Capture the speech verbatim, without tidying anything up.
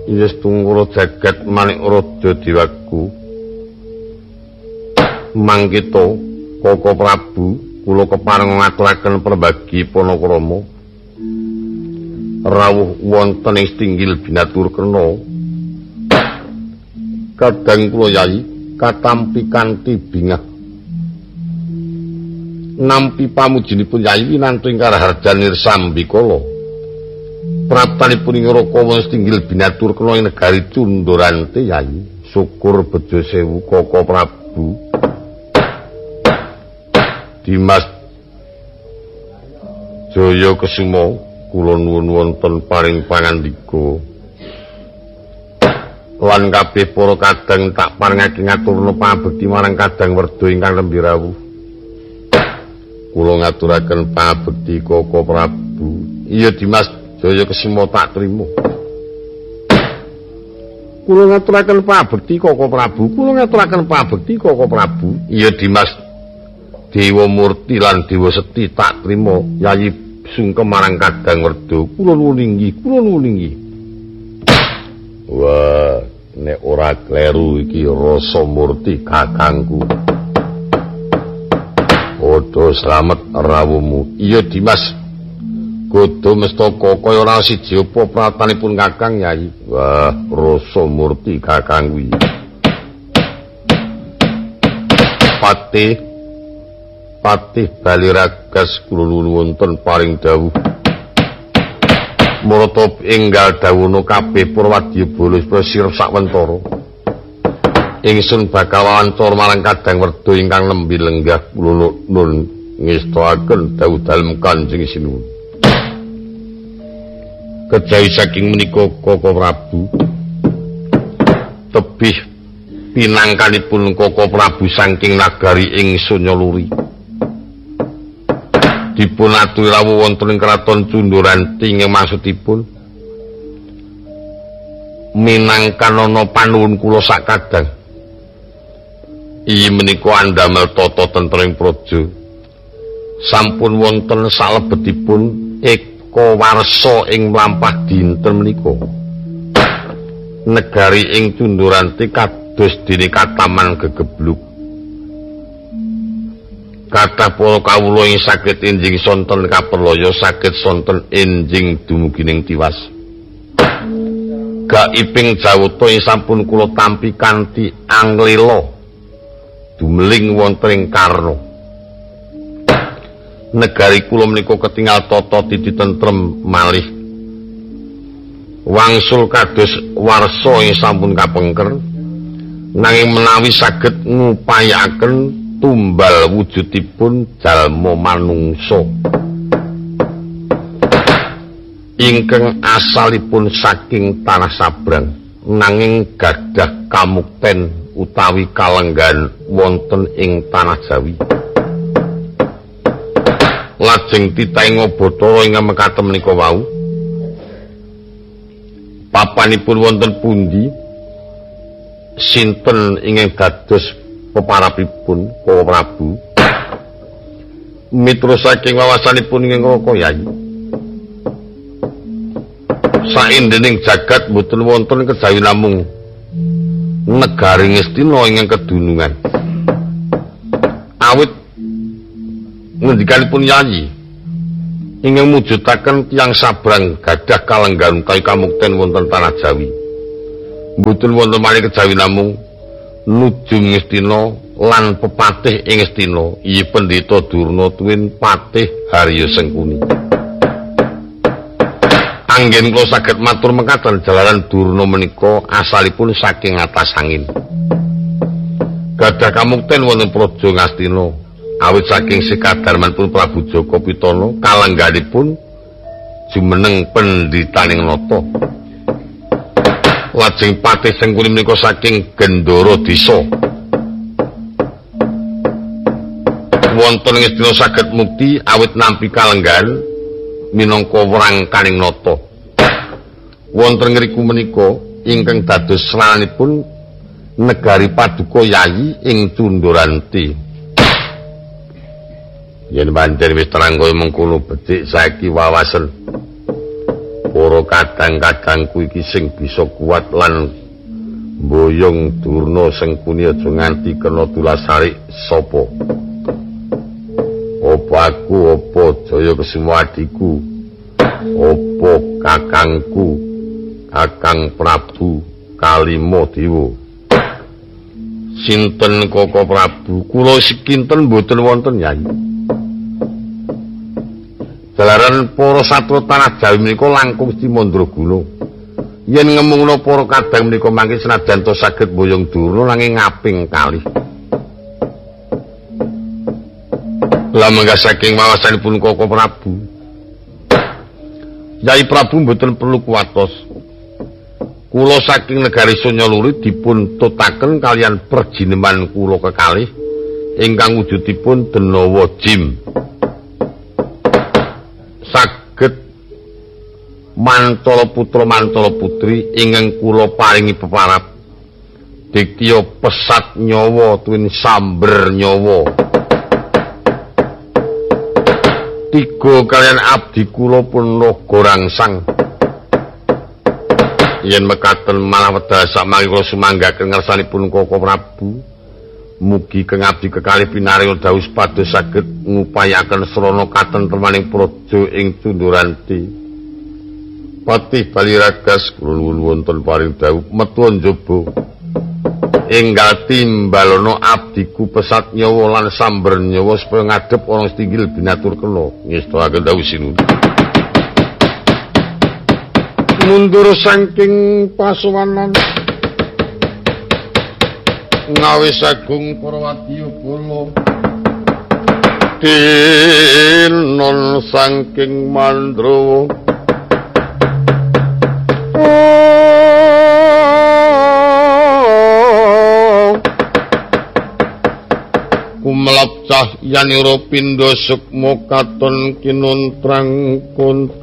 Yes tunggura jagat manik raja diwaku. Mangkita Koko Prabu kula kepareng ngaturaken perbagi Panakrama. Rawuh wonten ing Stinggil Binatur Kena. Kadang kula Yayi katampi kanthi bingah. Nampi pamujinipun Yayi winantu ing Karaharjanir Sambikala. Praptanipun ing Rakawana Stinggil Binatur Kena ing negari Cundurante Yayi. Syukur bejo sewu Koko Prabu. Dimas Jaya Kesuma kula nuwun wonten paring pangandika. Lan kabeh para kadang tak parengake ngaturna pangabekti marang Kadang Werda ingkang nembe rawuh. Kula ngaturaken pangabekti Koko Prabu. Iya Dimas Jaya Kesuma tak trima. Kula ngaturaken pangabekti Koko Prabu. Kula ngaturaken pangabekti Koko Prabu. Iya Dimas Dewa Murti lan Dewa Seti tak trima. Yayi sungkem marang Kadang Werda. Kula nuwun inggih, kula nuwun inggih. Wah, nek ora kleru iki Rasa Murti kakangku. Padha slamet rawuhmu. Iya Dimas. Godo mestaka kaya ora siji apa pratanipun Kakang Yayi. Wah, Rasa Murti kakang kuwi. Patih Patih Baliragas kula nuwun wonten paring dawuh. Marata enggal dawuhna kabeh Purwadya Bala sirep sakwentara. Ingsun bakal wawancara marang Kadang Werda ingkang nembe lenggah kula nuwun ngestakaken dawuh dalem Kanjeng Sinuwun. Kejawi saking menika Koko Prabu tebih pinangkanipun Koko Prabu saking nagari ing Sanyaluri dipun aturi rawuh wonten ing Kraton Cundurante ing maksudipun minangkan ana panuwun kula sak kadang. Iyi menika andamel tata tentrem praja sampun wonten salebetipun eka warsa ing mlampah dinten menika. Negari ing Cundurante kados dene Kataman Gegebluk. Kathah para kawula ing saged enjing sonten kaperloyo saged sonten enjing dumugining tiwas. Gaiping jawata ing sampun kula tampi kanthi anglela dumeling wonten ing Karna. Negari kula menika ketingal tata titi tentrem malih. Wangsul kados warsa ing sampun kapengker nanging menawi saged ngupayaken tumbal wujudipun jalma manungsa ingkang asalipun saking tanah sabrang nanging gadah kamukten utawi kalenggan wonten ing tanah Jawi. Lajeng titaing Bathara ing mekaten menika wau papanipun wonten pundi sinten ingkang dados peparapipun Koko Prabu mitra saking wawasanipun ing Raka Yayi. Saindhening jagat boten wonten kejawi namung negari Ngastina ingkang kedunungan. Awit ngendikanipun Yayi ingkang mujudaken tiyang sabrang gadah kalenggan utawi kamukten wonten tanah Jawi. Boten wonten malih kejawi namung nuju Ngastina lan pepatih ing Ngastina iya Pendeta Durna tuwin Patih Harya Sengkuni. Anggen kula saged matur mekaten jalaran Durna menika asalipun saking atas angin. Gadah kamukten wonten praja Ngastina awit saking sekadarmanipun Prabu Jaka Pitana kalengganipun jumeneng pendhitaning nata. Lajeng Patih Sengkuni menika saking Gendara Desa. Wonten ing Ngastina saged mukti awit nampi kalenggan minangka wrangkaning nata. Wonten ngriku menika ingkang dados srananipun negari Paduka Yayi ing Cundurante. Yen pancen wis terang kaya mengkono becik saiki wawasen para kadang-kadangku iki sing bisa kuat lan mboyong Durna Sengkuni aja nganti kena tulasarik sapa? Apa aku, apa Jaya Kesuma adiku, apa kakangku, Kakang Prabu Kalima Dewa. Sinten Koko Prabu? Kula sekinten mboten wonten Nyai. Jalaran para satwa tanah Jawi menika langkung Gusti Mandraguna. Yen ngemungna para kadang menika mangke senajan to saged mboyong Durna nanging ngaping kalih. Lah mangga saking wawasanipun Koko Prabu. Nyai Prabu mboten perlu kuwatos. Kula saking negari Sanyaluri dipun tutaken kalian perjineman kula kekalih ingkang wujudipun Denawa Jim. Saged mantala putra mantala putri ingkang kula paringi peparat. Diktiya pesat nyawa tuwin samber nyawa. Tiga kalian abdi kula pun naga rangsang. Yen mekaten malah wedal samangke kula sumanggaken ngersanipun Koko Prabu. Mugi kang abdi kekalih pinaringa dawuh supados saged ngupayaken srana katentremaning praja ing Tunduranti. Patih Baliragas kula nuwun wonten paring dawuh metu njaba. Enggal timbalana abdiku pesat nyawa lan samber nyawa supaya ngadhep ana stinggil binatur kena. Ngestakaken dawuh sinuwun. Mundur saking pasowanan ngawis agung para wadya bala dinon saking Mandrawa kumelap cahyanira pindha sukma katon kinuntrang kunta